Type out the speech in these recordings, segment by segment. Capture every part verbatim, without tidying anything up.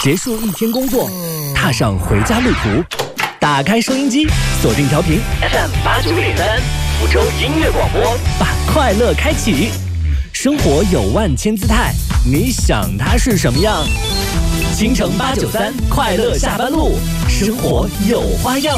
结束一天工作，踏上回家路途，打开收音机，锁定调频 F M 八九点三，福州音乐广播，把快乐开启。生活有万千姿态，你想它是什么样？京城八九三，快乐下班路，生活有花样。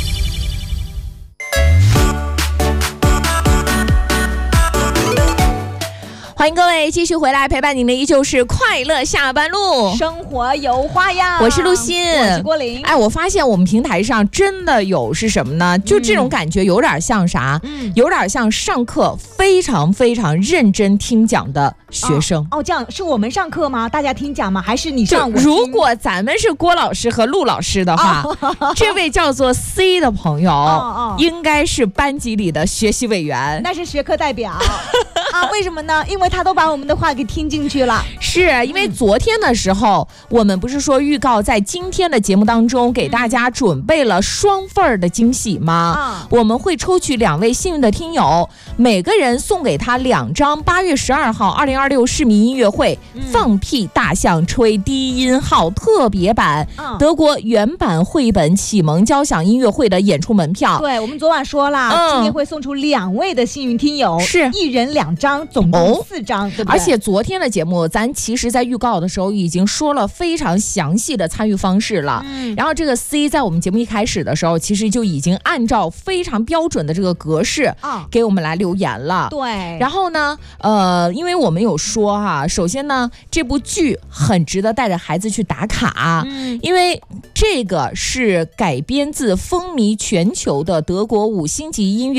欢迎各位继续回来，陪伴您的依旧是快乐下班路， 生活有花样。 我是陆欣， 我是郭玲。 哎，我发现我们平台上真的有是什么呢？就这种感觉有点像啥？嗯，有点像上课非常非常认真听讲的学生。 哦，哦这样是我们上课吗？大家听讲吗？还是你上我听？ 如果咱们是郭老师和陆老师的话，哦、这位叫做 C 的朋友，哦哦、应该是班级里的学习委员， 那是学科代表。啊，为什么呢？因为他都把我们的话给听进去了。 是因为昨天的时候、嗯、我们不是说预告在今天的节目当中给大家准备了双份儿的惊喜吗、嗯、我们会抽取两位幸运的听友，每个人送给他两张八月十二号二零二六市民音乐会、嗯、放屁大象吹低音号特别版、嗯、德国原版绘本启蒙交响音乐会的演出门票。 对，我们昨晚说了、嗯、今天会送出两位的幸运听友， 是一人两张，总共四张、哦、对不对？ 而且昨天的节目咱其实在预告的时候已经说了非常详细的参与方式了、嗯、然后这个 C 在我们节目一开始的时候其实就已经按照非常标准的这个格式给我们来留言了、 哦、对。 然后呢呃，因为我们有说哈，首先呢这部剧很值得带着孩子去打卡、嗯、因为这个是改编自风靡全球的德国五星级音乐